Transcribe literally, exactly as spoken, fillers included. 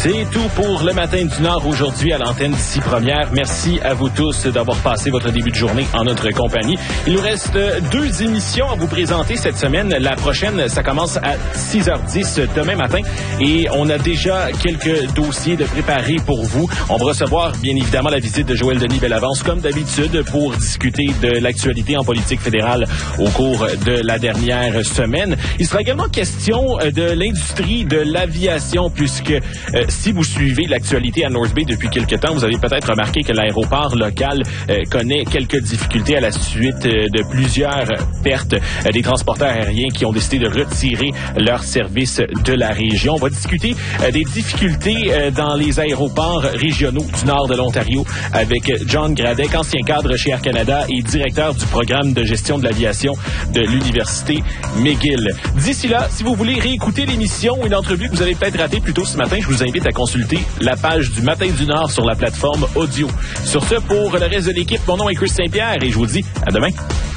C'est tout pour le Matin du Nord aujourd'hui à l'antenne d'ici Première. Merci à vous tous d'avoir passé votre début de journée en notre compagnie. Il nous reste deux émissions à vous présenter cette semaine. La prochaine, ça commence à six heures dix demain matin et on a déjà quelques dossiers de préparés pour vous. On va recevoir bien évidemment la visite de Joël Denis Bellavance comme d'habitude pour discuter de l'actualité en politique fédérale au cours de la dernière semaine. Il sera également question de l'industrie de l'aviation puisque euh, si vous suivez l'actualité à North Bay depuis quelque temps, vous avez peut-être remarqué que l'aéroport local euh, connaît quelques difficultés à la suite euh, de plusieurs pertes euh, des transporteurs aériens qui ont décidé de retirer leurs services de la région. On va discuter euh, des difficultés euh, dans les aéroports régionaux du nord de l'Ontario avec John Gradec, ancien cadre chez Air Canada et directeur du programme de gestion de l'aviation de l'Université McGill. D'ici là, si vous voulez réécouter l'émission ou une entrevue que vous avez peut-être ratée plus tôt ce matin, je vous invite à consulter la page du Matin du Nord sur la plateforme audio. Sur ce, pour le reste de l'équipe, mon nom est Chris Saint-Pierre et je vous dis à demain.